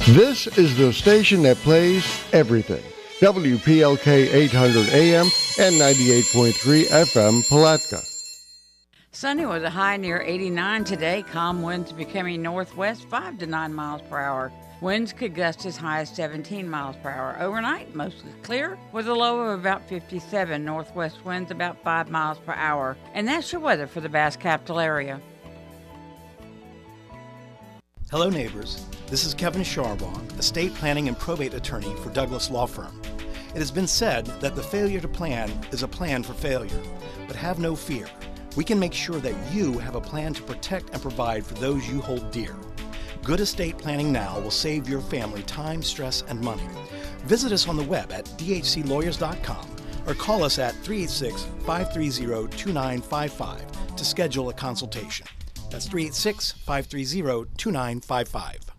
This is the station that plays everything. WPLK 800 AM and 98.3 FM Palatka. Sunny with a high near 89 today. Calm winds becoming northwest 5 to 9 miles per hour. Winds could gust as high as 17 miles per hour. Overnight, mostly clear with a low of about 57. Northwest winds about 5 miles per hour. And that's your weather for the Bass Capital area. Hello neighbors, this is Kevin Charbon, estate planning and probate attorney for Douglas Law Firm. It has been said that the failure to plan is a plan for failure, but have no fear. We can make sure that you have a plan to protect and provide for those you hold dear. Good estate planning now will save your family time, stress, and money. Visit us on the web at dhclawyers.com or call us at 386-530-2955 to schedule a consultation. That's 386-530-2955.